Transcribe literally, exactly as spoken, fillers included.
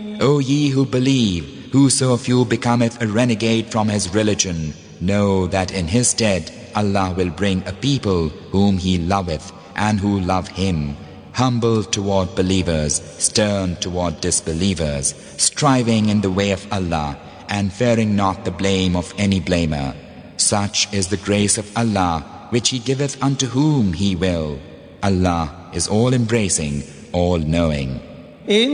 O ye who believe, whoso of you becometh a renegade from his religion, know that in his stead Allah will bring a people whom He loveth and who love Him, humble toward believers, stern toward disbelievers, striving in the way of Allah and fearing not the blame of any blamer. Such is the grace of Allah which He giveth unto whom He will. Allah is all-embracing, all-knowing.